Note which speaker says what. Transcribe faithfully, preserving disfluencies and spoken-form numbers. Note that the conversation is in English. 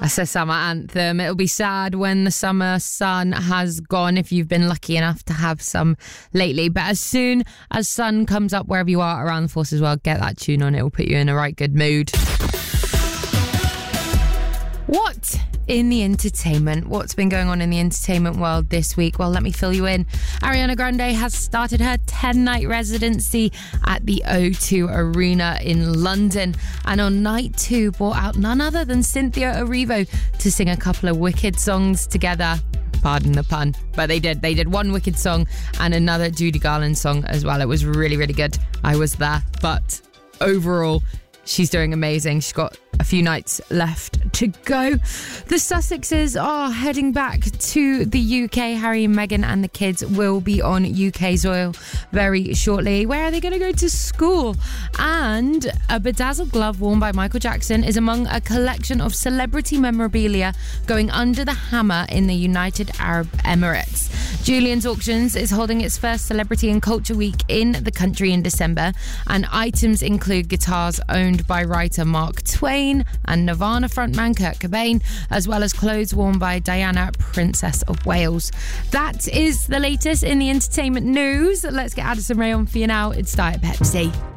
Speaker 1: That's a summer anthem. It'll be sad when the summer sun has gone, if you've been lucky enough to have some lately. But as soon as sun comes up wherever you are around the force as well, get that tune on. It will put you in a right good mood. What in the entertainment? What's been going on in the entertainment world this week? Well, let me fill you in. Ariana Grande has started her ten-night residency at the O two Arena in London, and on night two brought out none other than Cynthia Erivo to sing a couple of Wicked songs together. Pardon the pun, but they did. They did one Wicked song and another Judy Garland song as well. It was really, really good. I was there, but overall, she's doing amazing. She's got a few nights left to go. The Sussexes are heading back to the U K. Harry and Meghan and the kids will be on U K soil very shortly. Where are they going to go to school? And a bedazzled glove worn by Michael Jackson is among a collection of celebrity memorabilia going under the hammer in the United Arab Emirates. Julian's Auctions is holding its first Celebrity and Culture Week in the country in December, and items include guitars owned by writer Mark Twain and Nirvana frontman Kurt Cobain, as well as clothes worn by Diana, Princess of Wales. That is the latest in the entertainment news. Let's get Addison Rae on for you now. It's Diet Pepsi.